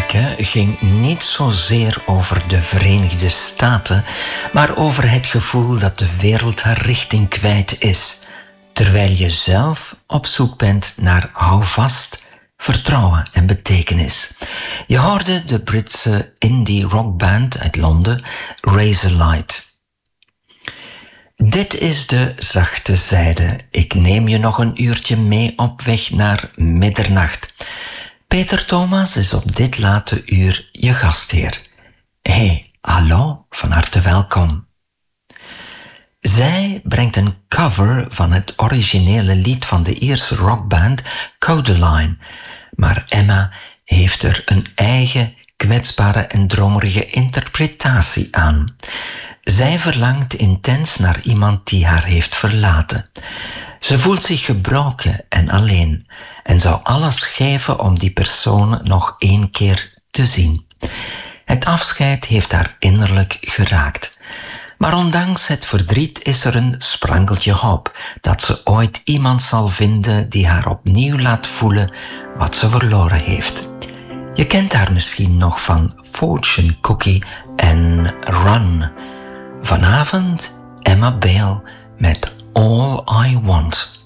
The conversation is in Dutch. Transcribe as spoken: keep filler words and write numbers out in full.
maken ging niet zozeer over de Verenigde Staten, maar over het gevoel dat de wereld haar richting kwijt is, terwijl je zelf op zoek bent naar houvast, vertrouwen en betekenis. Je hoorde de Britse indie rockband uit Londen, Razorlight. Dit is de zachte zijde. Ik neem je nog een uurtje mee op weg naar middernacht. Peter Thomas is op dit late uur je gastheer. Hey, hallo, van harte welkom. Zij brengt een cover van het originele lied van de Ierse rockband Codaline, maar Emma heeft er een eigen kwetsbare en dromerige interpretatie aan. Zij verlangt intens naar iemand die haar heeft verlaten. Ze voelt zich gebroken en alleen en zou alles geven om die persoon nog één keer te zien. Het afscheid heeft haar innerlijk geraakt. Maar ondanks het verdriet is er een sprankeltje hoop dat ze ooit iemand zal vinden die haar opnieuw laat voelen wat ze verloren heeft. Je kent haar misschien nog van Fortune Cookie en Run. Vanavond Emma Bale met All I Want.